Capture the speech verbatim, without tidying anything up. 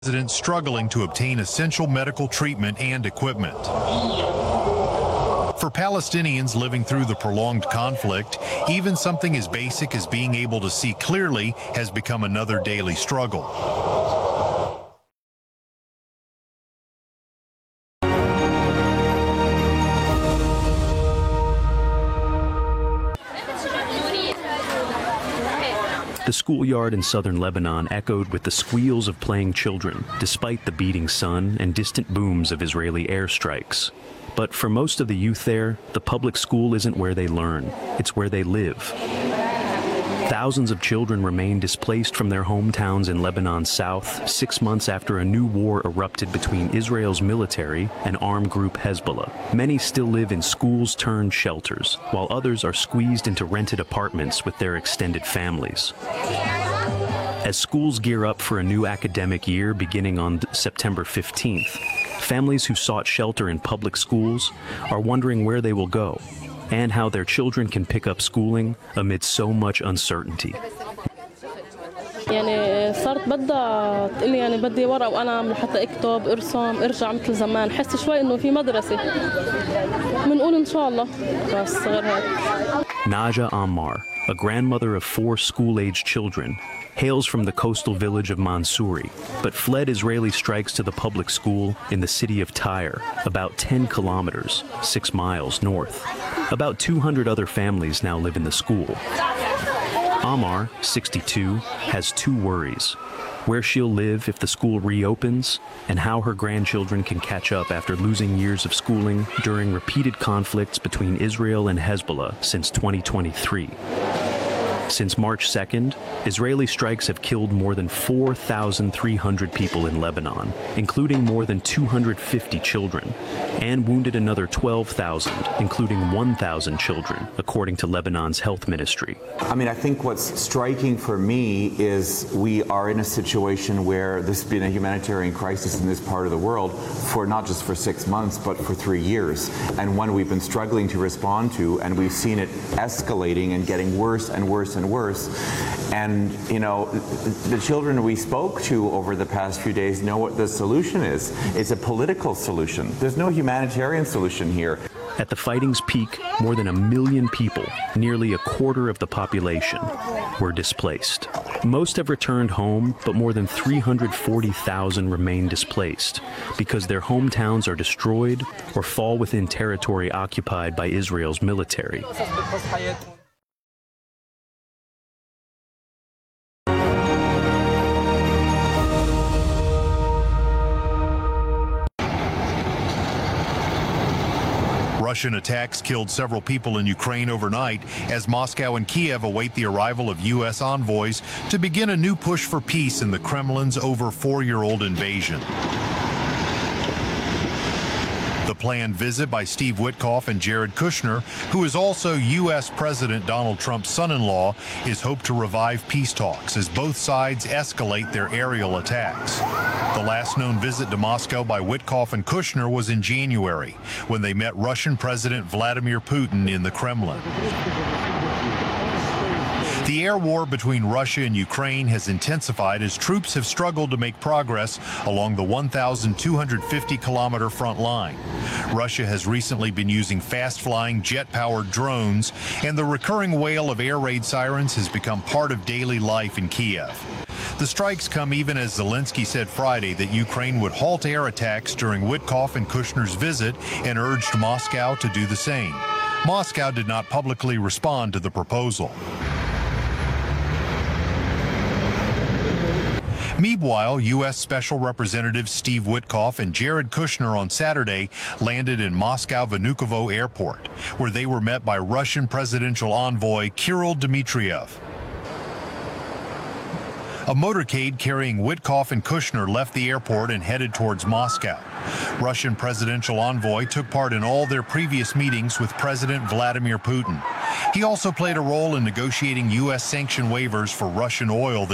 Residents struggling to obtain essential medical treatment and equipment. For Palestinians living through the prolonged conflict, even something as basic as being able to see clearly has become another daily struggle. The schoolyard in southern Lebanon echoed with the squeals of playing children, despite the beating sun and distant booms of Israeli airstrikes. But for most of the youth there, the public school isn't where they learn, it's where they live. Thousands of children remain displaced from their hometowns in Lebanon's south, six months after a new war erupted between Israel's military and armed group Hezbollah. Many still live in schools turned shelters, while others are squeezed into rented apartments with their extended families. As schools gear up for a new academic year beginning on September fifteenth, families who sought shelter in public schools are wondering where they will go and how their children can pick up schooling amid so much uncertainty. يعني صارت بدها تقول لي يعني بدي ورقة وقلم لحتى اكتب ارسم ارجع مثل زمان، حس شوي انه في مدرسة. بنقول ان شاء الله بس غير هيك. Naja Ammar, a grandmother of four school-aged children, hails from the coastal village of Mansouri, but fled Israeli strikes to the public school in the city of Tyre, about ten kilometers, six miles north. About two hundred other families now live in the school. Ammar, sixty-two, has two worries: where she'll live if the school reopens, and how her grandchildren can catch up after losing years of schooling during repeated conflicts between Israel and Hezbollah since twenty twenty-three. Since March second, Israeli strikes have killed more than four thousand three hundred people in Lebanon, including more than two hundred fifty children, and wounded another twelve thousand, including one thousand children, according to Lebanon's health ministry. I mean, I think what's striking for me is we are in a situation where there's been a humanitarian crisis in this part of the world for not just for six months, but for three years, and one we've been struggling to respond to, and we've seen it escalating and getting worse and worse and worse. And, you know, the children we spoke to over the past few days know what the solution is. It's a political solution. There's no humanitarian solution here. At the fighting's peak, more than a million people, nearly a quarter of the population, were displaced. Most have returned home, but more than three hundred forty thousand remain displaced because their hometowns are destroyed or fall within territory occupied by Israel's military. Russian attacks killed several people in Ukraine overnight as Moscow and Kiev await the arrival of U S envoys to begin a new push for peace in the Kremlin's over four-year-old invasion. The planned visit by Steve Witkoff and Jared Kushner, who is also U S President Donald Trump's son-in-law, is hoped to revive peace talks as both sides escalate their aerial attacks. The last known visit to Moscow by Witkoff and Kushner was in January, when they met Russian President Vladimir Putin in the Kremlin. The air war between Russia and Ukraine has intensified as troops have struggled to make progress along the one thousand two hundred fifty kilometer front line. Russia has recently been using fast-flying jet-powered drones, and the recurring wail of air raid sirens has become part of daily life in Kiev. The strikes come even as Zelensky said Friday that Ukraine would halt air attacks during Witkoff and Kushner's visit and urged Moscow to do the same. Moscow did not publicly respond to the proposal. Meanwhile, U S Special Representatives Steve Witkoff and Jared Kushner on Saturday landed in Moscow Vnukovo Airport, where they were met by Russian presidential envoy Kirill Dmitriev. A motorcade carrying Witkoff and Kushner left the airport and headed towards Moscow. Russian presidential envoy took part in all their previous meetings with President Vladimir Putin. He also played a role in negotiating U S sanction waivers for Russian oil